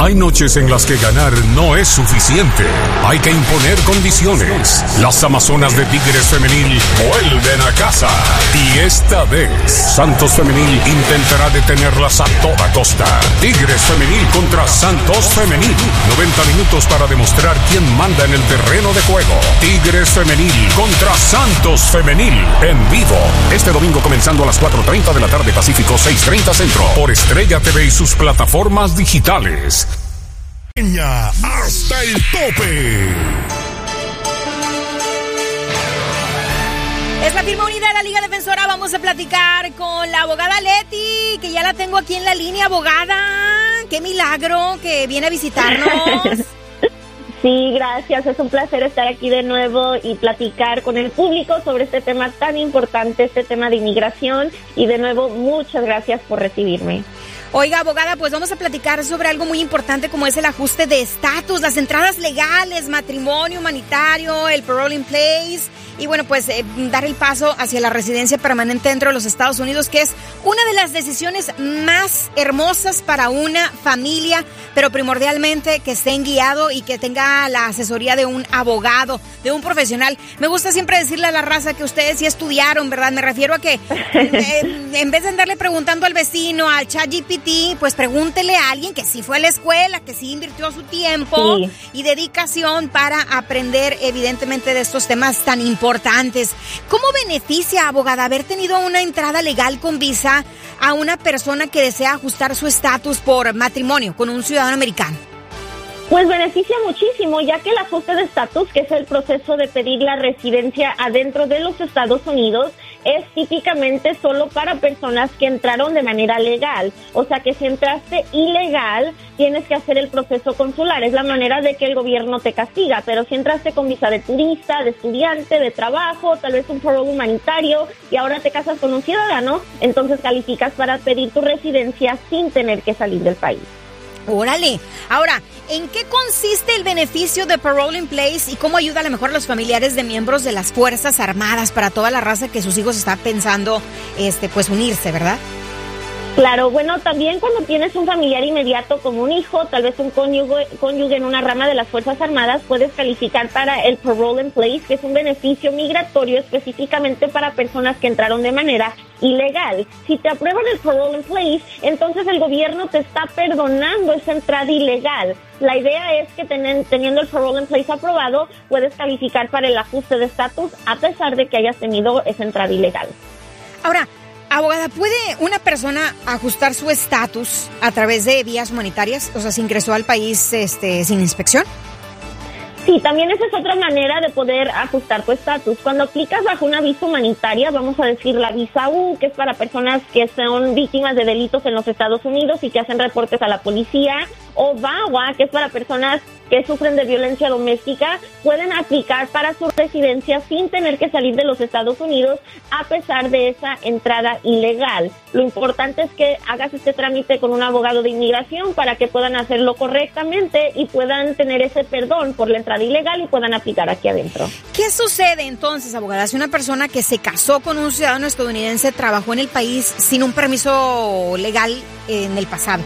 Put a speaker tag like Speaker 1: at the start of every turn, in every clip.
Speaker 1: Hay noches en las que ganar no es suficiente. Hay que imponer condiciones. Las Amazonas de Tigres Femenil vuelven a casa. Y esta vez, Santos Femenil intentará detenerlas a toda costa. Tigres Femenil contra Santos Femenil. 90 minutos para demostrar quién manda en el terreno de juego. Tigres Femenil contra Santos Femenil. En vivo. Este domingo comenzando a las 4:30 de la tarde Pacífico, 6:30 Centro. Por Estrella TV y sus plataformas digitales.
Speaker 2: Hasta el tope.
Speaker 3: Es la firma unida de la Liga Defensora. Vamos a platicar con la abogada Leti, que ya la tengo aquí en la línea. Abogada, qué milagro que viene a visitarnos.
Speaker 4: Sí, gracias. Es un placer estar aquí de nuevo y platicar con el público sobre este tema tan importante, este tema de inmigración. Y de nuevo, muchas gracias por recibirme.
Speaker 3: Oiga, abogada, pues vamos a platicar sobre algo muy importante como es el ajuste de estatus, las entradas legales, matrimonio humanitario, el parole in place y bueno, pues dar el paso hacia la residencia permanente dentro de los Estados Unidos, que es una de las decisiones más hermosas para una familia, pero primordialmente que estén guiado y que tenga la asesoría de un abogado, de un profesional. Me gusta siempre decirle a la raza que ustedes sí estudiaron, ¿verdad? Me refiero a que en vez de andarle preguntando al vecino, al ChatGPT, pues pregúntele a alguien que sí fue a la escuela, que sí invirtió su tiempo y dedicación para aprender evidentemente de estos temas tan importantes. ¿Cómo beneficia, abogada, haber tenido una entrada legal con visa a una persona que desea ajustar su estatus por matrimonio con un ciudadano americano?
Speaker 4: Pues beneficia muchísimo, ya que el ajuste de estatus, que es el proceso de pedir la residencia adentro de los Estados Unidos, es típicamente solo para personas que entraron de manera legal. O sea que si entraste ilegal, tienes que hacer el proceso consular. Es la manera de que el gobierno te castiga. Pero si entraste con visa de turista, de estudiante, de trabajo, tal vez un parole humanitario, y ahora te casas con un ciudadano, entonces calificas para pedir tu residencia sin tener que salir del país.
Speaker 3: Órale. Ahora, ¿en qué consiste el beneficio de Parole in Place y cómo ayuda a lo mejor a los familiares de miembros de las Fuerzas Armadas para toda la raza que sus hijos están pensando pues unirse, ¿verdad?
Speaker 4: Claro, bueno, también cuando tienes un familiar inmediato como un hijo, tal vez un cónyuge en una rama de las Fuerzas Armadas, puedes calificar para el Parole in Place, que es un beneficio migratorio específicamente para personas que entraron de manera ilegal. Si te aprueban el Parole in Place, entonces el gobierno te está perdonando esa entrada ilegal. La idea es que teniendo el Parole in Place aprobado, puedes calificar para el ajuste de estatus a pesar de que hayas tenido esa entrada ilegal.
Speaker 3: Ahora, abogada, ¿puede una persona ajustar su estatus a través de vías humanitarias? O sea, si ingresó al país sin inspección.
Speaker 4: Sí, también esa es otra manera de poder ajustar tu estatus. Cuando aplicas bajo una visa humanitaria, vamos a decir la visa U, que es para personas que son víctimas de delitos en los Estados Unidos y que hacen reportes a la policía, o VAWA, que es para personas que sufren de violencia doméstica, pueden aplicar para su residencia sin tener que salir de los Estados Unidos a pesar de esa entrada ilegal. Lo importante es que hagas este trámite con un abogado de inmigración para que puedan hacerlo correctamente y puedan tener ese perdón por la entrada ilegal y puedan aplicar aquí adentro.
Speaker 3: ¿Qué sucede entonces, abogada, si una persona que se casó con un ciudadano estadounidense trabajó en el país sin un permiso legal en el pasado?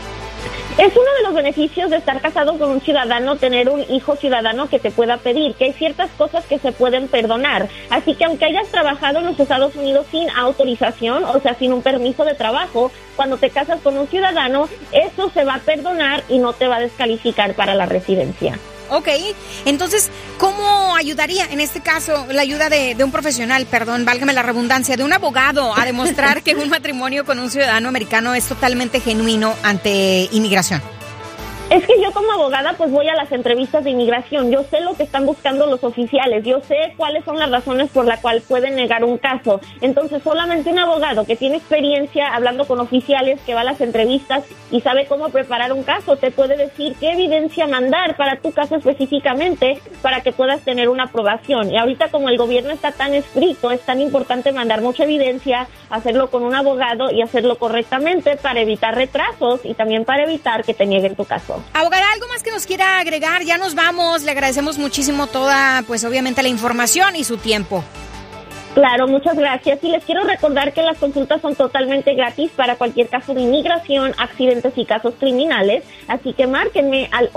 Speaker 4: Es uno de los beneficios de estar casado con un ciudadano, tener un hijo ciudadano que te pueda pedir, que hay ciertas cosas que se pueden perdonar. Así que aunque hayas trabajado en los Estados Unidos sin autorización, o sea, sin un permiso de trabajo, cuando te casas con un ciudadano, eso se va a perdonar y no te va a descalificar para la residencia.
Speaker 3: Ok, entonces, ¿cómo ayudaría en este caso la ayuda de un profesional, perdón, válgame la redundancia, de un abogado a demostrar que un matrimonio con un ciudadano americano es totalmente genuino ante inmigración?
Speaker 4: Es que yo como abogada pues voy a las entrevistas de inmigración, yo sé lo que están buscando los oficiales, yo sé cuáles son las razones por las cuales pueden negar un caso. Entonces solamente un abogado que tiene experiencia hablando con oficiales, que va a las entrevistas y sabe cómo preparar un caso, te puede decir qué evidencia mandar para tu caso específicamente para que puedas tener una aprobación. Y ahorita como el gobierno está tan estricto, es tan importante mandar mucha evidencia, hacerlo con un abogado y hacerlo correctamente para evitar retrasos y también para evitar que te nieguen tu caso.
Speaker 3: Abogada, ¿algo más que nos quiera agregar? Ya nos vamos, le agradecemos muchísimo toda, pues obviamente la información y su tiempo.
Speaker 4: Claro, muchas gracias. Y les quiero recordar que las consultas son totalmente gratis para cualquier caso de inmigración, accidentes y casos criminales. Así que márquenme al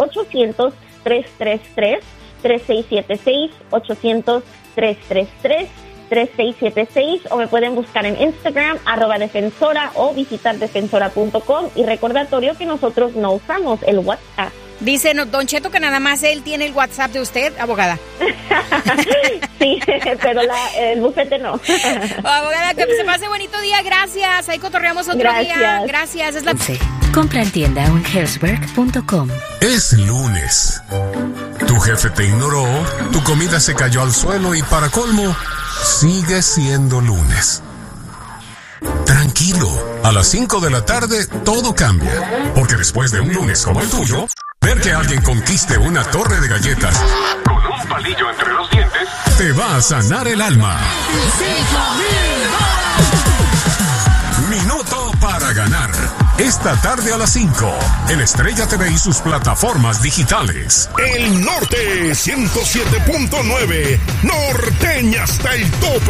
Speaker 4: 800-333-3676, 800-333-3676, o me pueden buscar en Instagram, @defensora, o visitar defensora.com. Y recordatorio que nosotros no usamos el WhatsApp.
Speaker 3: Dice Don Cheto que nada más él tiene el WhatsApp de usted, abogada.
Speaker 4: Sí, pero el bufete no.
Speaker 3: Abogada, que se pase bonito día, gracias. Ahí cotorreamos otro día. Gracias. Es la...
Speaker 2: Compra en tienda o en Healthwork.com.
Speaker 1: Es lunes. Tu jefe te ignoró, tu comida se cayó al suelo y para colmo, sigue siendo lunes. Tranquilo, a las 5 de la tarde todo cambia, porque después de un lunes como el tuyo, ver que alguien conquiste una torre de galletas con un palillo entre los dientes te va a sanar el alma. Minuto para ganar. Esta tarde a las 5 en Estrella TV y sus plataformas digitales.
Speaker 5: El Norte 107.9, norteña hasta el tope.